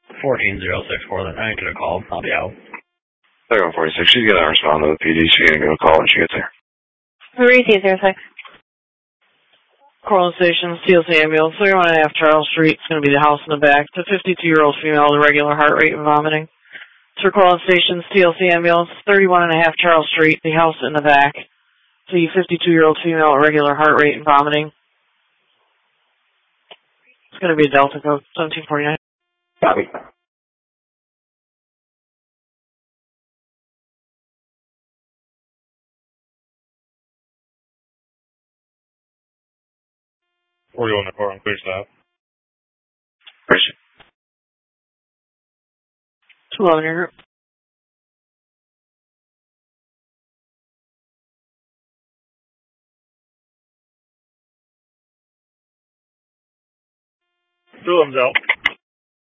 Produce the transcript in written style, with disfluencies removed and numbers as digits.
14064, then I could have called. I'll be out. 3146, she's going to respond to the PD. She's going to give a call when she gets there. Maurice 06. Cortland Station, TLC ambulance, 31.5 Charles Street. It's going to be the house in the back. The 52-year-old female with irregular heart rate and vomiting. To Cortland Station, TLC ambulance, 31.5 Charles Street, the house in the back. The 52-year-old female with irregular heart rate and vomiting. It's going to be a Delta code, 1749. Copy. We're going to court on clear staff. Christian. 211 your group. Two of them's out.